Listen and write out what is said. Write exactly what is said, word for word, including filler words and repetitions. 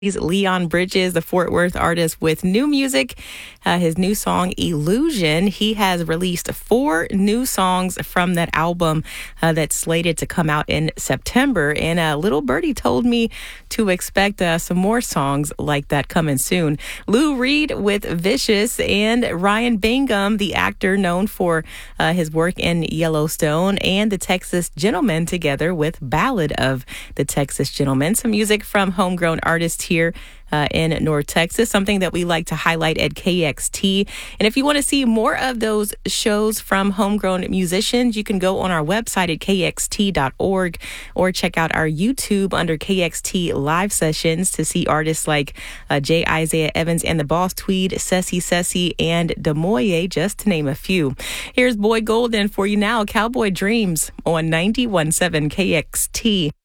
He's Leon Bridges, the Fort Worth artist with new music. Uh, his new song, Illusion. He has released four new songs from that album uh, that's slated to come out in September. And uh, Little Birdie told me to expect uh, some more songs like that coming soon. Lou Reed with Vicious and Ryan Bingham, the actor known for uh, his work in Yellowstone, and the Texas Gentlemen together with Ballad of the Texas Gentlemen. Some music from homegrown artists here uh, in North Texas, something that we like to highlight at K X T. And if you want to see more of those shows from homegrown musicians, you can go on our website at K X T dot org or check out our YouTube under K X T Live Sessions to see artists like uh, J. Isaiah Evans and the Boss Tweed, Ceci Ceci, and Demoye, just to name a few. Here's Boy Golden for you now, Cowboy Dreams on ninety-one point seven K X T.